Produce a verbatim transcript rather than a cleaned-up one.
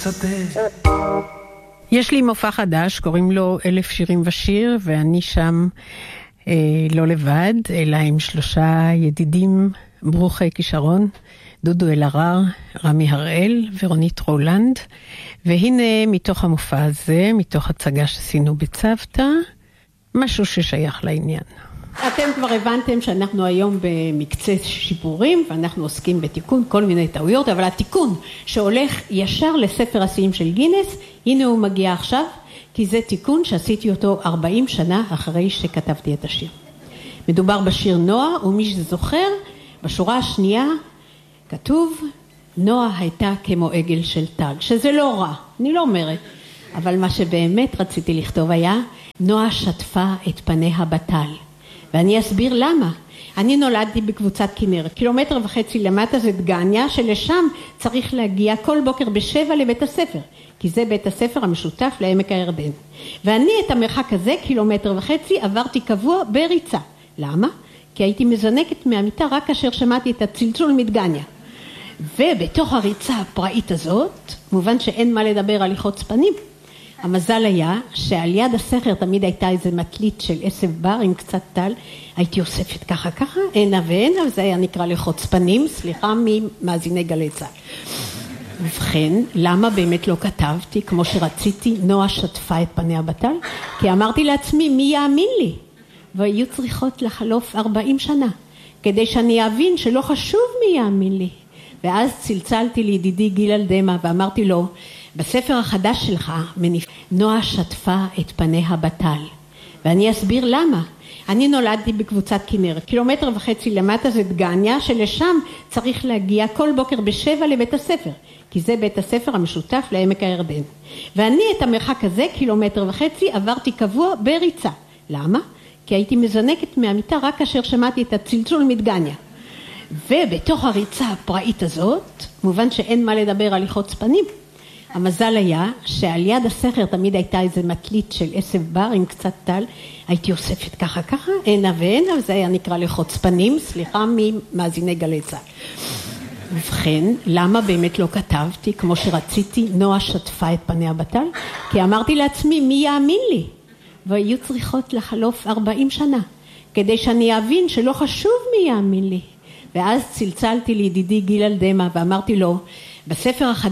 יש לי מופע חדש, קוראים לו אלף שירים ושיר, ואני שם אה, לא לבד, אלא עם שלושה ידידים ברוכי כישרון, דודו אלהרר, רמי הראל ורונית רולנד. והנה מתוך המופע הזה, מתוך הצגה שעשינו בצוותא, משהו ששייך לעניין. אתם כבר הבנתם שאנחנו היום במקצה שיפורים, ואנחנו עוסקים בתיקון כל מיני טעויות, אבל התיקון שהולך ישר לספר השיאים של גינס, הנה הוא מגיע עכשיו, כי זה תיקון שעשיתי אותו ארבעים שנה אחרי שכתבתי את השיר. מדובר בשיר נועה, ומי שזוכר, בשורה השנייה כתוב, נועה הייתה כמו עגל של תג, שזה לא רע, אני לא אומרת, אבל מה שבאמת רציתי לכתוב היה, נועה שטפה את פניה בטל. ואני אסביר למה. אני נולדתי בקבוצת כנרת. קילומטר וחצי למטה זה דגניה, שלשם צריך להגיע כל בוקר בשבע לבית הספר. כי זה בית הספר המשותף לעמק הירדן. ואני את המרחק הזה, קילומטר וחצי, עברתי קבוע בריצה. למה? כי הייתי מזנקת מהמיטה רק כאשר שמעתי את הצלצול מדגניה. ובתוך הריצה הפראית הזאת, מובן שאין מה לדבר על ללחוץ פנים, המזל היה שעל יד הסכר תמיד הייתה איזה מטלית של עשב בר עם קצת טל, הייתי אוספת ככה ככה, הנה והנה, וזה היה נקרא לחוץ פנים, סליחה ממאזיני גלי צה"ל. ובכן, למה באמת לא כתבתי כמו שרציתי, נועה שטפה את פניה בטל? כי אמרתי לעצמי, מי יאמין לי? והיו צריכות לחלוף ארבעים שנה, כדי שאני אבין שלא חשוב מי יאמין לי. ואז צלצלתי לידידי גיל אלדמה ואמרתי לו, בספר החדש שלך, נועה שטפה את פניה בטל. ואני אסביר למה. אני נולדתי בקבוצת כנרת. קילומטר וחצי למטה זה דגניה, שלשם צריך להגיע כל בוקר בשבע לבית הספר. כי זה בית הספר המשותף לעמק הירדן. ואני את המרחק הזה, קילומטר וחצי, עברתי קבוע בריצה. למה? כי הייתי מזנקת מהמיטה רק כאשר שמעתי את הצלצול מדגניה. ובתוך הריצה הפראית הזאת, מובן שאין מה לדבר על ללחוץ פנים, המזל היה שעל יד הסכר תמיד הייתה איזה מטלית של עשב בר עם קצת טל, הייתי אוספת ככה ככה, הנה והנה, וזה היה נקרא לחוץ פנים, סליחה ממאזיני גלי צה"ל. ובכן, למה באמת לא כתבתי כמו שרציתי, נועה שטפה את פניה בטל? כי אמרתי לעצמי, מי יאמין לי? והיו צריכות לחלוף ארבעים שנה, כדי שאני אבין שלא חשוב מי יאמין לי. ואז צלצלתי לידידי גיל אלדמה ואמרתי לו, בספר החדש,